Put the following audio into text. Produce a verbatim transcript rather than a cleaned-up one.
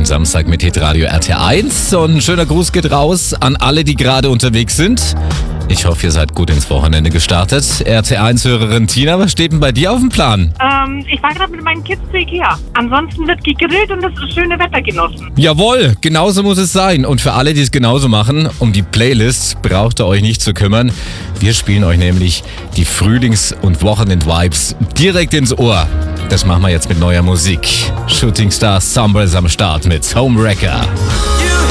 Samstag mit Hitradio R T eins. Und ein schöner Gruß geht raus an alle, die gerade unterwegs sind. Ich hoffe, ihr seid gut ins Wochenende gestartet. R T eins-Hörerin Tina, was steht denn bei dir auf dem Plan? Ähm, ich war gerade mit meinen Kids zu Ikea. Ansonsten wird gegrillt und das schöne Wetter genossen. Jawohl, genauso muss es sein. Und für alle, die es genauso machen, um die Playlist braucht ihr euch nicht zu kümmern. Wir spielen euch nämlich die Frühlings- und Wochenend-Vibes direkt ins Ohr. Das machen wir jetzt mit neuer Musik. Shooting Star Stumbles am Start mit Homewrecker.